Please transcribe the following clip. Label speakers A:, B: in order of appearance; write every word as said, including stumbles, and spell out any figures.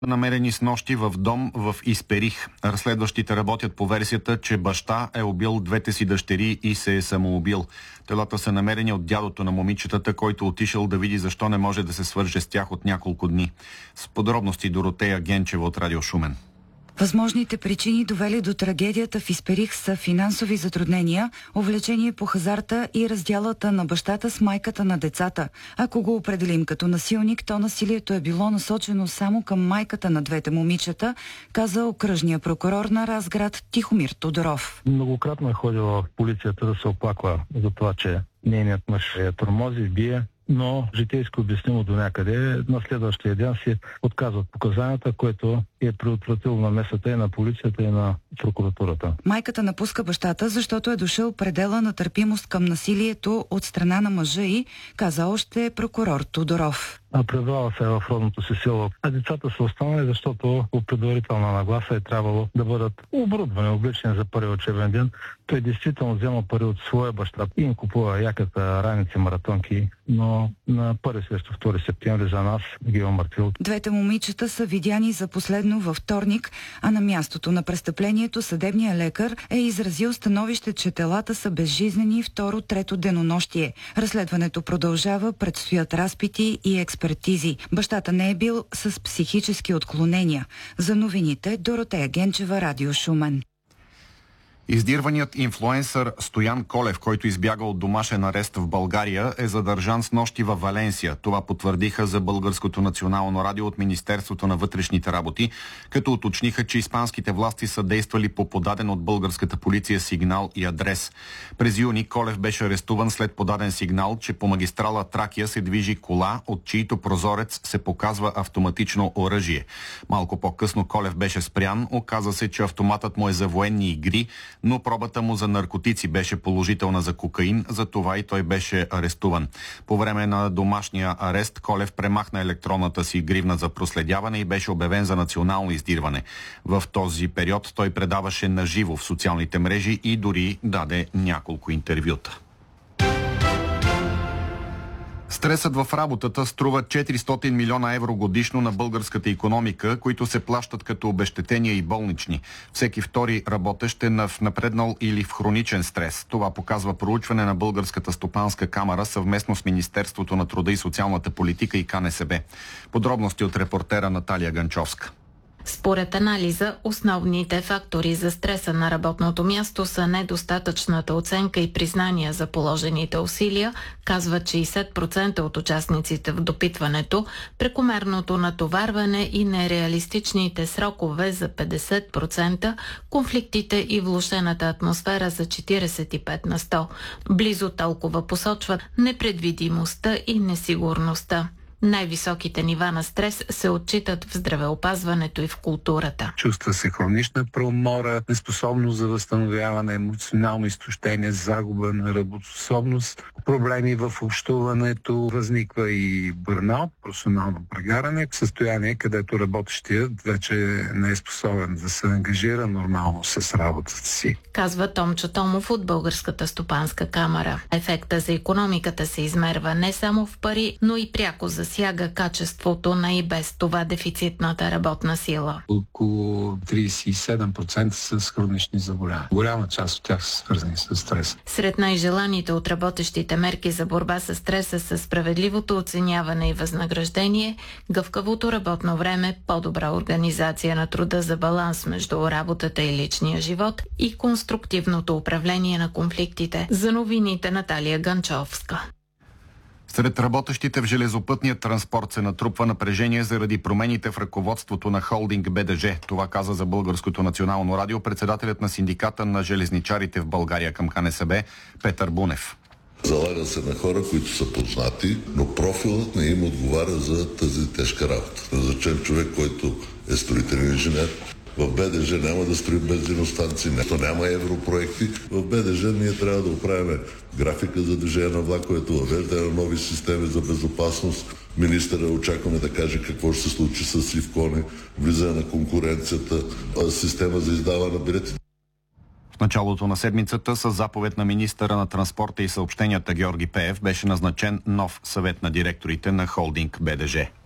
A: Намерени с нощи в дом в Исперих. Разследващите работят по версията, че баща е убил двете си дъщери и се е самоубил. Телата са намерени от дядото на момичетата, който отишъл да види защо не може да се свърже с тях от няколко дни. С подробности Доротея Генчева от Радио Шумен.
B: Възможните причини, довели до трагедията в Исперих, са финансови затруднения, увлечение по хазарта и разделата на бащата с майката на децата. Ако го определим като насилник, то насилието е било насочено само към майката на двете момичета, каза окръжния прокурор на Разград Тихомир Тодоров.
C: Многократно е ходила в полицията да се оплаква за това, че нейният мъж я тормози, бие, но житейски обяснимо до някъде. На следващия ден си отказват показанията, което е предотвратило намесата и на полицията, и на прокуратурата.
B: Майката напуска бащата, защото е дошъл предела на търпимост към насилието от страна на мъжа й, каза още прокурор Тодоров.
C: А предала се в родното си село. А децата са останали, защото по предварителна нагласа е трябвало да бъдат оборудвани, облечени за първи учебен ден. Той действително взема пари от своя баща и им купува яката, раници, маратонки, но на първи срещу втори септември за нас ги е умъртвил.
B: Двете момичета са видяни за последно във вторник, а на мястото на престъплението съдебният лекар е изразил становище, че телата са безжизнени второ-трето денонощие. Разследването продължава, предстоят разпити и експертизи. Бащата не е бил с психически отклонения. За новините Доротея Генчева, Радио Шумен.
A: Издирваният инфлуенсър Стоян Колев, който избяга от домашен арест в България, е задържан с нощи във Валенсия. Това потвърдиха за Българското национално радио от Министерството на вътрешните работи, като уточниха, че испанските власти са действали по подаден от българската полиция сигнал и адрес. През юни Колев беше арестуван след подаден сигнал, че по магистрала Тракия се движи кола, от чието прозорец се показва автоматично оръжие. Малко по-късно Колев беше спрян. Оказа се, че автоматът му е за военни игри, но пробата му за наркотици беше положителна за кокаин, затова и той беше арестуван. По време на домашния арест Колев премахна електронната си гривна за проследяване и беше обявен за национално издирване. В този период той предаваше наживо в социалните мрежи и дори даде няколко интервюта. Стресът в работата струва четиристотин милиона евро годишно на българската икономика, които се плащат като обезщетения и болнични. Всеки втори работещ е в напреднал или в хроничен стрес. Това показва проучване на Българската стопанска камара съвместно с Министерството на труда и социалната политика и К Н С Б. Подробности от репортера Наталия Ганчовска.
D: Според анализа, основните фактори за стреса на работното място са недостатъчната оценка и признания за положените усилия, казват шейсет процента от участниците в допитването, прекомерното натоварване и нереалистичните срокове за петдесет процента, конфликтите и влошената атмосфера за четиридесет и пет на сто. Близо толкова посочват непредвидимостта и несигурността. Най-високите нива на стрес се отчитат в здравеопазването и в културата.
E: Чувства се хронична преумора, неспособност за възстановяване, емоционално изтощение, загуба на работоспособност, проблеми в общуването, възниква и бърнаут, професионално прегаране, състояние, където работещият вече не е способен да се ангажира нормално с работата си.
D: Казва Томчо Томов от Българската стопанска камара. Ефекта за икономиката се измерва не само в пари, но и пряко засяга качеството на и без това дефицитната работна сила.
E: Около тридесет и седем процента са с хронични заболявания. Голяма част от тях са свързани с стрес.
D: Сред най-желаните от работещите мерки за борба с стреса са справедливото оценяване и възнаграждение, гъвкавото работно време, по-добра организация на труда за баланс между работата и личния живот и конструктивното управление на конфликтите. За новините Наталия Ганчовска.
A: Сред работещите в железопътния транспорт се натрупва напрежение заради промените в ръководството на холдинг Б Д Ж. Това каза за Българското национално радио председателят на синдиката на железничарите в България към К Н С Б Петър Бунев.
F: Залага се на хора, които са познати, но профилът не им отговаря за тази тежка работа. Назначен човек, който е строителен инженер. В Б Д Ж няма да строим бензиностанции, няма европроекти. В Б Д Ж ние трябва да оправим графика за движение на влаковете, въвеждане на нови системи за безопасност. Министъра очакваме да каже какво ще се случи с Сивкони, влизане на конкуренцията, система за издаване на билети.
A: В началото на седмицата с заповед на министъра на транспорта и съобщенията Георги Пеев беше назначен нов съвет на директорите на холдинг Б Д Ж.